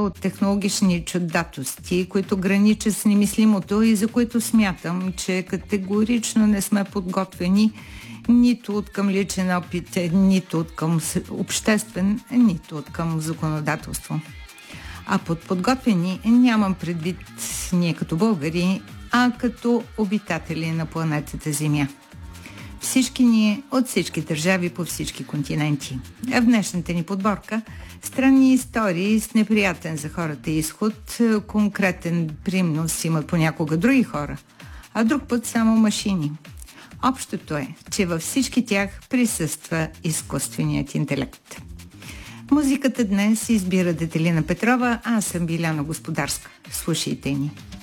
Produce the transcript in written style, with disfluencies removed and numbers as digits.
от технологични чудатости, които граничат с немислимото и за които смятам, че категорично не сме подготвени нито от към личен опит, нито от към обществен, нито от към законодателство. А под подготвени нямам предвид ние като българи, а като обитатели на планетата Земя. Всички ние от всички държави по всички континенти. В днешната ни подборка странни истории с неприятен за хората изход, конкретен принос имат понякога други хора, а друг път само машини. Общото е, че във всички тях присъства изкуственият интелект. Музиката днес избира Детелина Петрова, аз съм Биляна Господарска. Слушайте ни.